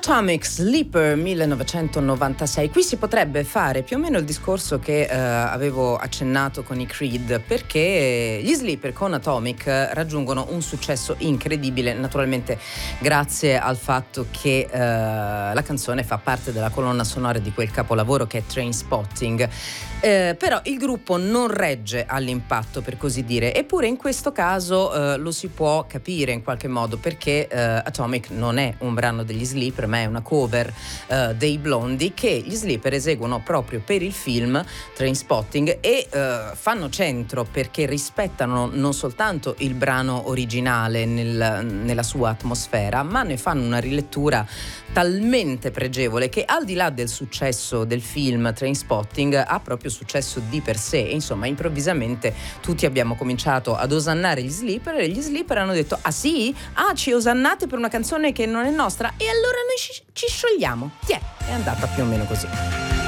Atomic Sleeper 1996. Qui si potrebbe fare più o meno il discorso che avevo accennato con i Creed, perché gli Sleeper con Atomic raggiungono un successo incredibile, naturalmente grazie al fatto che la canzone fa parte della colonna sonora di quel capolavoro che è Trainspotting. Però il gruppo non regge all'impatto, per così dire, eppure in questo caso lo si può capire in qualche modo, perché Atomic non è un brano degli Sleeper, ma è una cover dei Blondie che gli Sleeper eseguono proprio per il film Trainspotting, e fanno centro perché rispettano non soltanto il brano originale nella sua atmosfera, ma ne fanno una rilettura talmente pregevole che, al di là del successo del film Trainspotting, ha proprio successo di per sé. E insomma, improvvisamente tutti abbiamo cominciato ad osannare gli Sleeper, e gli Sleeper hanno detto: ah sì? Ah, ci osannate per una canzone che non è nostra? E allora noi ci sciogliamo. È andata più o meno così.